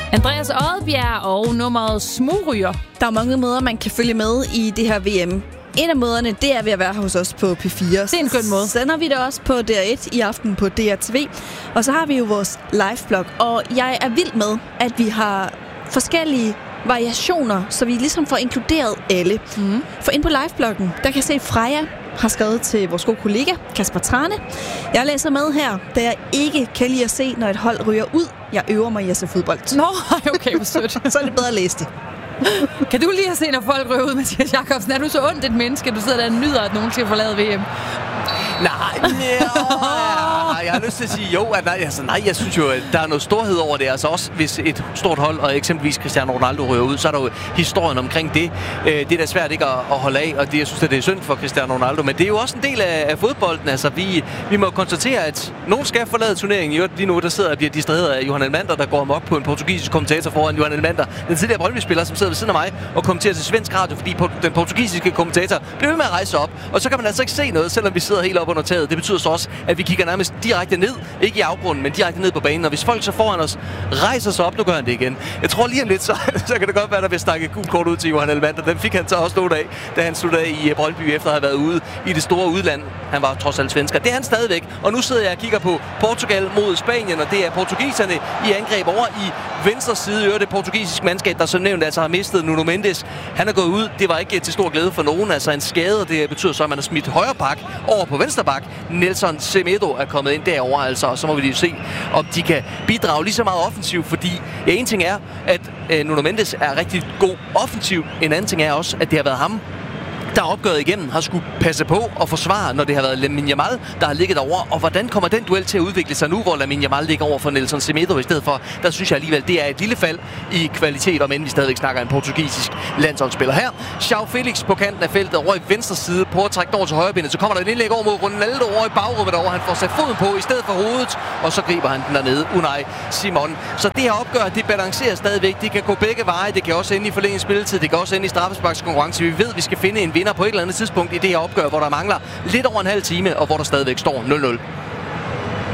Andreas Odbjerg og nummeret Smugryger. Der er mange måder, man kan følge med i det her VM. En af måderne, det er ved at være hos os på P4. Det er en skøn måde. Så sender vi det også på DR1 i aften på DRTV. Og så har vi jo vores live-blog. Og jeg er vild med, at vi har forskellige variationer, så vi ligesom får inkluderet alle. For ind på live-bloggen, der kan jeg se, at Freja har skrevet til vores gode kollega, Kasper Trane. Jeg læser med her, da jeg ikke kan lide at se, når et hold ryger ud. Jeg øver mig i at se fodbold. Nå, okay, hvor sødt. Så er det bedre at læse det. Kan du lige have set, når folk ryger ud, Mathias Jakobsen? Er du så ondt et menneske, du sidder der og nyder, at nogen skal forlade VM? Nej, jeg har lyst til at sige jo. Jeg synes jo, at der er noget storhed over det. Altså også, hvis et stort hold, og eksempelvis Cristiano Ronaldo ryger ud, så er der jo historien omkring det. Det er da svært ikke at holde af, og jeg synes, at det er synd for Cristiano Ronaldo. Men det er jo også en del af fodbolden. Altså, vi må konstatere, at nogen skal forlade turneringen. Lige nu, der sidder og bliver distraheret af Johan Elmander, der går amok på en portugisisk kommentator foran Johan Elmander. Den tidligere Brøndby-spiller, som sidder ved siden af mig og kommenterer til svensk radio, fordi den portugisiske kommentator bliver ved med at rejse op. Og så kan man altså ikke se noget, selvom vi sidder helt op under taget. Det betyder så også, at vi kigger nærmest direkte ned. Ikke i afgrunden, men direkte ned på banen. Og hvis folk så foran os rejser sig op, nu gør han det igen. Jeg tror lige om lidt, så kan det godt være, der vil snakke gult kort ud til Johan Elmander. Den fik han så også noget af, da han sluttede af i Brøndby efter at have været ude i det store udland. Han var trods alt svensker. Det er han stadigvæk. Og nu sidder jeg og kigger på Portugal mod Spanien, og det er portugiserne i angreb over i venstre side. Det portugisiske mandskab, der som nævnt altså har mistet Nuno Mendes. Han er gået ud. Det var ikke til stor glæde for nogen. Altså en skade, og det betyder så, at man har smidt højre bak over på venstre bak. Nelson Semedo er kommet ind derovre, altså, og så må vi lige se, om de kan bidrage lige så meget offensivt, fordi en ting er, at Nuno Mendes er rigtig god offensiv. En anden ting er også, at det har været ham, der er opgøret igennem, har skulle passe på og forsvare, når det har været Lamine Yamal, der har ligget over. Og hvordan kommer den duel til at udvikle sig nu, hvor Lamine Yamal ligger over for Nelson Semedo i stedet for? Der synes jeg alligevel, det er et lille fald i kvalitet, om end vi stadigvæk snakker en portugisisk landsholdsspiller her. João Felix på kanten af feltet over i venstre side, på at trække over til højrebenet. Så kommer der et indlæg over mod Ronaldo over i bagrummet derovre. Han får sat foden på i stedet for hovedet, og så griber han den dernede. Unai Simon. Så det her opgør, det balancerer stadigvæk. Det kan gå begge veje. Det kan også ende i forlænget spilletid. Det kan også ende i straffesparkskonkurrence. Vi ved, vi skal finde en vinder på et eller andet tidspunkt i det her opgør, hvor der mangler lidt over en halv time, og hvor der stadigvæk står 0-0.